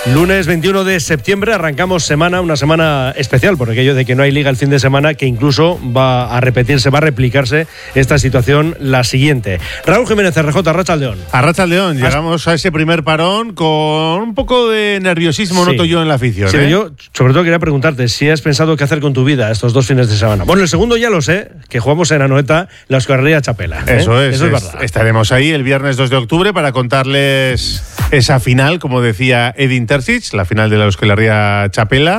Lunes 21 de septiembre arrancamos una semana especial por aquello de que no hay liga el fin de semana, que incluso va a replicarse esta situación la siguiente. Raúl Jiménez, RJ, Arratsaldeón. Arratsaldeón, llegamos a ese primer parón con un poco de nerviosismo, noto yo en la afición. Sí, yo sobre todo quería preguntarte si has pensado qué hacer con tu vida estos 2 fines de semana. Bueno, el segundo ya lo sé, que jugamos en Anoeta la Escuadrilla Chapela. Eso es verdad. Estaremos ahí el viernes 2 de octubre para contarles esa final, como decía Edin Terzic, la final de la Escuadrilla Chapela.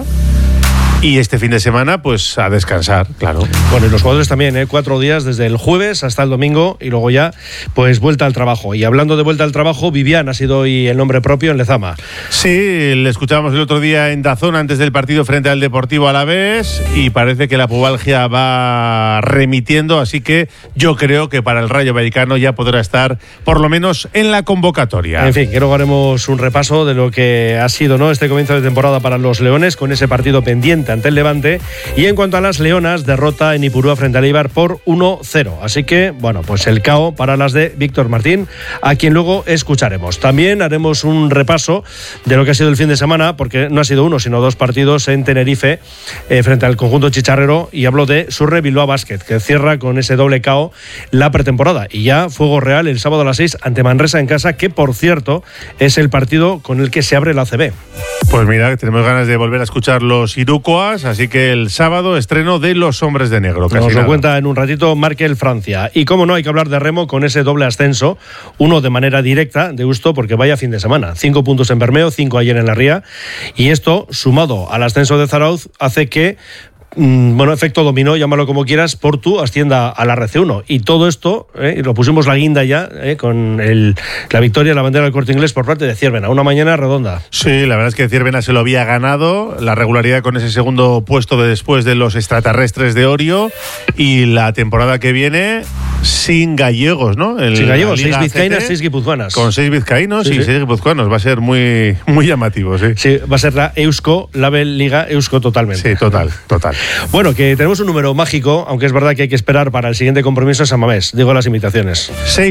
Y este fin de semana, pues a descansar, claro. Bueno, y los jugadores también, 4 días desde el jueves hasta el domingo y luego ya, pues vuelta al trabajo. Y hablando de vuelta al trabajo, Vivian ha sido hoy el nombre propio en Lezama. Sí, le escuchábamos el otro día en DAZN antes del partido frente al Deportivo Alavés y parece que la pubalgia va remitiendo, así que yo creo que para el Rayo Vallecano ya podrá estar por lo menos en la convocatoria. En fin, que luego haremos un repaso de lo que ha sido, ¿no?, este comienzo de temporada para los Leones con ese partido pendiente ante el Levante. Y en cuanto a las Leonas, derrota en Ipurúa frente al Eibar por 1-0. Así que, bueno, pues el KO para las de Víctor Martín, a quien luego escucharemos. También haremos un repaso de lo que ha sido el fin de semana, porque no ha sido 1, sino 2 partidos en Tenerife frente al conjunto chicharrero, y hablo de Surre Bilbao Basket, que cierra con ese doble KO la pretemporada. Y ya fuego real el sábado a las 6 ante Manresa en casa, que por cierto es el partido con el que se abre la ACB. Pues mira, tenemos ganas de volver a escuchar los Irukoas, así que el sábado estreno de Los Hombres de Negro. Nos lo cuenta en un ratito Markel Francia. Y cómo no, hay que hablar de remo con ese doble ascenso, uno de manera directa de Deusto, porque vaya fin de semana. 5 puntos en Bermeo, 5 ayer en la Ría, y esto, sumado al ascenso de Zarauz, hace que efecto dominó, llámalo como quieras, Portu ascienda a la RC1. Y todo esto, lo pusimos la guinda ya, con la victoria de la bandera del Corte Inglés por parte de Ciervena. Una mañana redonda. Sí, la verdad es que Ciervena se lo había ganado, la regularidad con ese segundo puesto de después de los extraterrestres de Orio, y la temporada que viene sin gallegos, ¿no? Sin gallegos, 6 vizcaínas, 6 guipuzcoanas. Con 6 vizcaínos y 6 guipuzcoanos. Va a ser muy, muy llamativo, sí. Sí, va a ser la Eusko, la Liga Eusko totalmente. Sí, total. Bueno, que tenemos un número mágico, aunque es verdad que hay que esperar para el siguiente compromiso en San Mamés. Digo las invitaciones.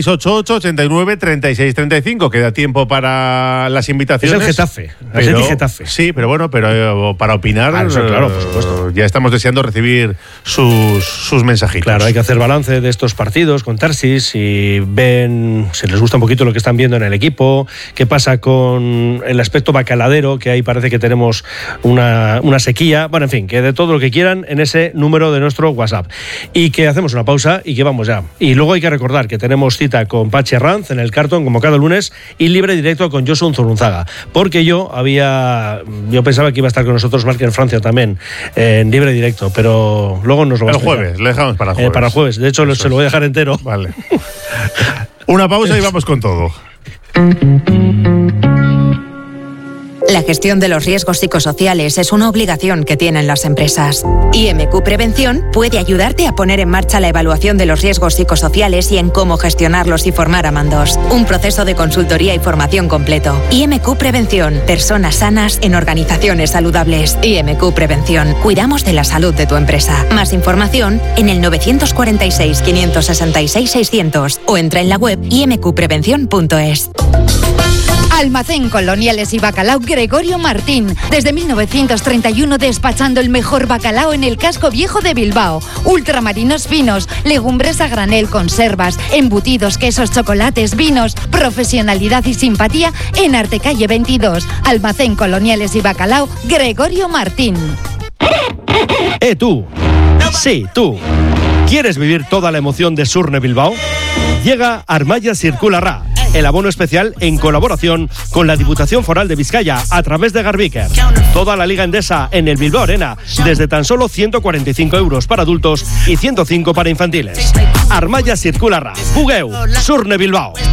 688-89-36-35. Queda tiempo para las invitaciones. Es el Getafe. Getafe. Sí, pero bueno, para opinar, claro, por supuesto. Ya estamos deseando recibir sus mensajitos. Claro, hay que hacer balance de estos partidos con Tarsis y ven si les gusta un poquito lo que están viendo en el equipo, qué pasa con el aspecto bacaladero, que ahí parece que tenemos una sequía. Bueno, en fin, que de todo lo que quieran en ese número de nuestro WhatsApp. Y que hacemos una pausa y que vamos ya. Y luego hay que recordar que tenemos cita con Pachi Arranz en el Carton, como cada lunes, y libre directo con Josu Zurunzaga. Porque yo pensaba que iba a estar con nosotros Marc en Francia también, en libre directo, pero luego nos lo va a explicar. El jueves, le dejamos para el jueves. Para el jueves, de hecho se lo voy a dejar entero. Vale. Una pausa y vamos con todo. La gestión de los riesgos psicosociales es una obligación que tienen las empresas. IMQ Prevención puede ayudarte a poner en marcha la evaluación de los riesgos psicosociales y en cómo gestionarlos y formar a mandos. Un proceso de consultoría y formación completo. IMQ Prevención. Personas sanas en organizaciones saludables. IMQ Prevención. Cuidamos de la salud de tu empresa. Más información en el 946-566-600 o entra en la web imqprevención.es. Almacén Coloniales y Bacalao Gregorio Martín. Desde 1931 despachando el mejor bacalao en el casco viejo de Bilbao. Ultramarinos finos, legumbres a granel, conservas, embutidos, quesos, chocolates, vinos. Profesionalidad y simpatía en Artecalle 22. Almacén Coloniales y Bacalao Gregorio Martín. Tú. Sí, tú. ¿Quieres vivir toda la emoción de Surne Bilbao? Llega Armaya Circulará, el abono especial en colaboración con la Diputación Foral de Vizcaya a través de Garbiker. Toda la Liga Endesa en el Bilbao Arena desde tan solo 145 euros para adultos y 105 para infantiles. Armaya Circulará, Jugueu, Surne Bilbao.